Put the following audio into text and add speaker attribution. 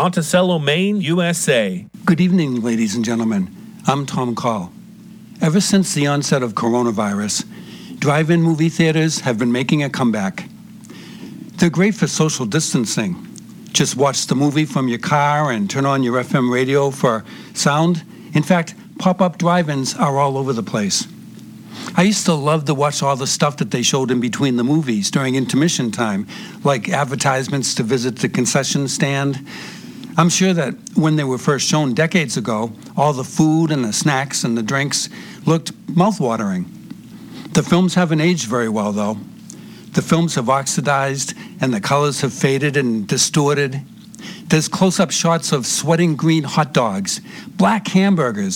Speaker 1: Monticello, Maine, USA.
Speaker 2: Good evening, ladies and gentlemen. I'm Tom Call. Ever since the onset of coronavirus, drive-in movie theaters have been making a comeback. They're great for social distancing. Just watch the movie from your car and turn on your FM radio for sound. In fact, pop-up drive-ins are all over the place. I used to love to watch all the stuff that they showed in between the movies during intermission time, like advertisements to visit the concession stand. I'm sure that when they were first shown decades ago, all the food and the snacks and the drinks looked mouth-watering. The films haven't aged very well, though. The films have oxidized and the colors have faded and distorted. There's close-up shots of sweating green hot dogs, black hamburgers,